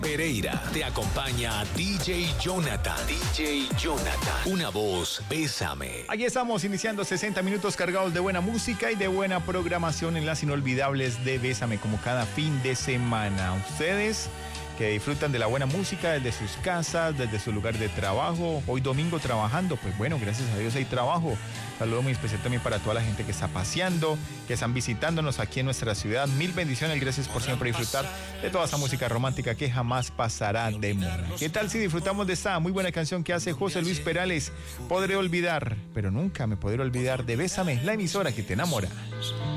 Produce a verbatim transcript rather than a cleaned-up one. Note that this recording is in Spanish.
Pereira te acompaña D J Jonathan. D J Jonathan. Una voz, bésame. Aquí estamos iniciando sesenta minutos cargados de buena música y de buena programación en las inolvidables de Bésame, como cada fin de semana. Ustedes que disfrutan de la buena música desde sus casas, desde su lugar de trabajo. Hoy domingo trabajando, pues bueno, gracias a Dios hay trabajo. Saludo muy especial también para toda la gente que está paseando, que están visitándonos aquí en nuestra ciudad. Mil bendiciones, gracias por siempre disfrutar de toda esa música romántica que jamás pasará de moda. ¿Qué tal si disfrutamos de esta muy buena canción que hace José Luis Perales? Podré olvidar, pero nunca me podré olvidar de Bésame, la emisora que te enamora.